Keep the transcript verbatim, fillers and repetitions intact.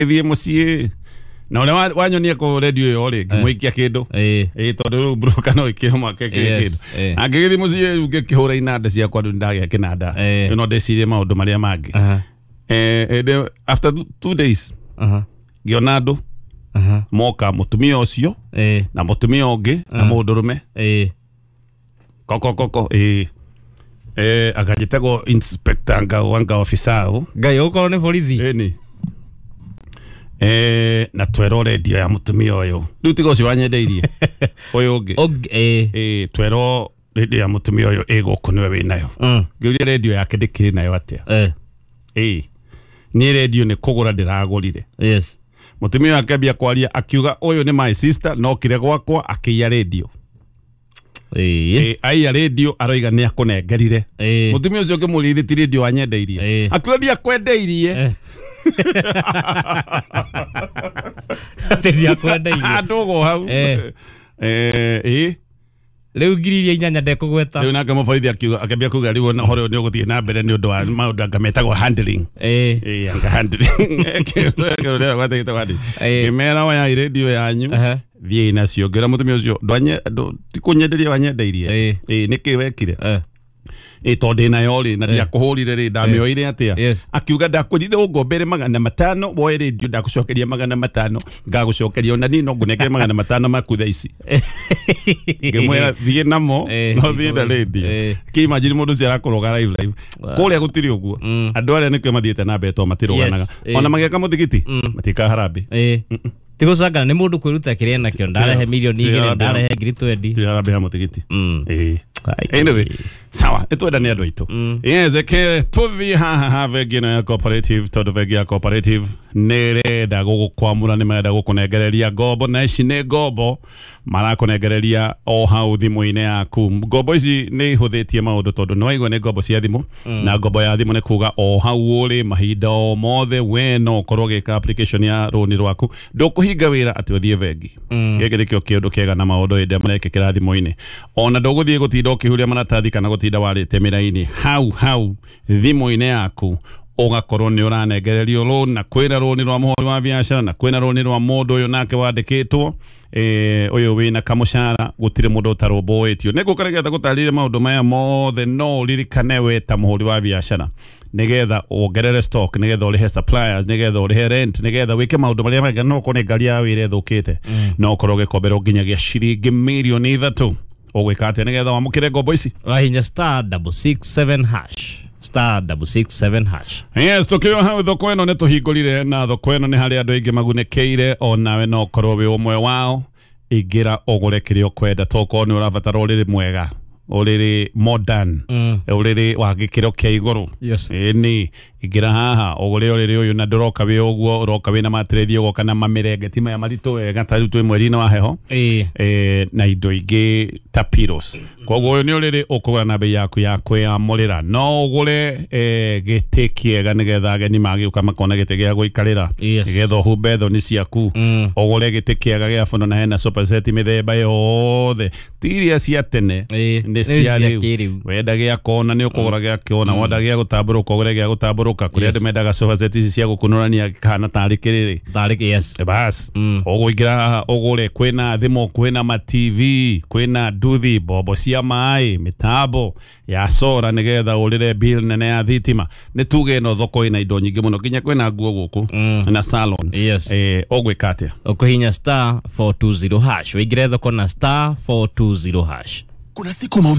ithie mucie na ule wanyonia ko radio yo ri ngimwikia kindu eh eh tondu broka no ikihoma keke kindu angigithi mucie ukihura inanda cia kwa ndagia kinanda no ndecirie maundu maria mangi eh after two days aha gionado aha moka mutumia ucio eh na mutumia ungi na mundurume eh koko koko eh eh akajitego inspector nga wanga officer ngai uko ni borithi eh ni eh na twero radio ya mutumia uyu riu tigo cio wanyendeirie uyu ungi eh eh twero radio ya mutumia uyu iguku niwe wi nayo ngiuria radio yake ndikiri nayo atia eh eh ni radio ni kugura ndiragurire yes mutumia akambia kwaria akiuga uyu ni my sister no kire gwakwa akiya radio eh aya radio aroiga ni akunengerire mutumia ucio ngimurithiti radio wanyendeirie akiuga ndia kwendeirie ateria kwendeirie andugo hau eh eh riu ngiriria inyanya ndekugweta riu nake mufarithi akiuga akambia kuga riu na hore ni uguthie na mbere ni undu wa maundu ngametagwo handling eh eh anga handling kero gwatete gwati kimera wa ya radio yanyu thie nacio ngira mutumia ucio ndwanye tikunyenderia wanyendeirie eh niki wekire eh e tonde na yori na dia kuhurire ri ndamioire atia akiuga ndakurire ugombere magana matano woe radio ndakucokeria magana matano ngagucokeria ona ni no nguneke magana matano makutha ici ngimwera thie namo no thie na radio ki imagine mundu cia rakuroga live live kuria gutiri uguo andu aria nikyo mathiete na beto matiruganaga ona mageka muthigiti matika harambe tigo sanga ni mundu kwiruta kiria nakyo ndarehe milioni igire ndarehe ngiri twendi harambe ha muthigiti eh anyway sawa etwenda ni andu aitu yes ke tuthi haha have gina cooperative tondu vegi ya cooperative nerenda gugukwamura ni menda gukunengereria ngombo na ici ni ngombo marakunengereria o hau thimu-ini yaku ngombo ici ni ihuthitie maundu tondu no igwe ni ngombo cia thimu na ngombo ya thimu ni kuga o hau uri mahinda o mothe we no korwo gika application ya roni rwaku ndukuhinga wira ati uthie vegi giki nikio kiundu kiega na maundu inde marekekera thimu-ini ona nduguthie gutinda ukihuria maratathi kana gutinda warite miraini hau hau thimu-ini yaku ugakorwo ni uranengererio loan na kwina roni rwa muhuri wa biashara na kwina roni rwa mundu uyu nake wandikitwo eh uyu wina kamushara gutire mundu utarumbuitio nego karegetha gutarire maundu maya mothe no ririkane weta muhuri wa biashara nigetha ongerere stock nigetha urihe suppliers nigetha urihe rent nigetha wike maundu maria mega no kone ngari ya wire thukite no korwo gikombero nginyagia ciringi milioni ithatu ogwika atia nigetha wamukire ngombo ici wahinya star double six seven hash star double six seven hash yes tukio hau thoko eno ne tuhingurire na thoko eno ni hari andu aingi magunekeire onawe no korwo wi umwe wao igira ogure kirio kwenda toko ni urabatara uriri mwega uriri modern uriri wa gikiro kia iguru yes ni igira haha ogure uriri uyu na ndoroka wi uguo uroka wi na matrethi ugo kana mamirengeti maya maritu wega tari tu mweri-ini wa heho eh na indo ingi tapiros koguo uyu ni uriri ukugura na bei yaku ya kwiyamurira no ugure eh giti kiega nigetha ageni magiuka makona giti gia guikarira nigetha humbe thoni ciaku ugure giti kiega gia fono na hena sofa set mithemba yothe tiria cia tene ni cia riu wenda gia kona ni ukugura gia kiona wenda gia gutamburuka ugure gia gutamburuka kuria andu mendaga sofa set ici cia gukunurania kana tari kiriri tari yes bas uguigira ugure kwina thimu kwina ma T V kwina nduthi bobo cia mai mitambo ya sora nigetha urire bill nene ya thitima ni tuge no thoko ina indo nyingi muno kinya kwina nguo guku na salon yes eh ogwika atia ukuhinya star four two zero hash wigire thoko na star four two zero hash kuna siku